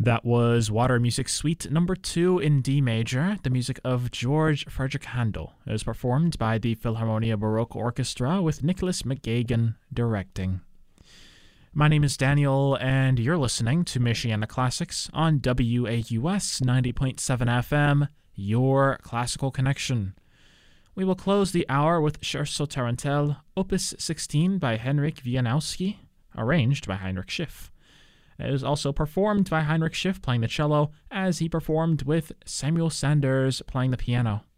That was Water Music Suite number 2 in D major, the music of George Frederick Handel. It was performed by the Philharmonia Baroque Orchestra with Nicholas McGagan directing. My name is Daniel, and you're listening to Michiana Classics on WAUS 90.7 FM, your classical connection. We will close the hour with Scherzo Tarantelle, Opus 16 by Henryk Wieniawski, arranged by Heinrich Schiff. It is also performed by Heinrich Schiff playing the cello, as he performed with Samuel Sanders playing the piano.